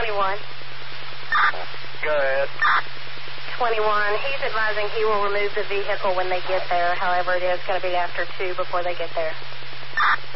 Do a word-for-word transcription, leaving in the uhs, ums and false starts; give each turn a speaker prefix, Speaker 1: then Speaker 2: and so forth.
Speaker 1: twenty-one.
Speaker 2: Go ahead.
Speaker 1: twenty-one. He's advising he will remove the vehicle when they get there. However, it is going to be after two before they get there.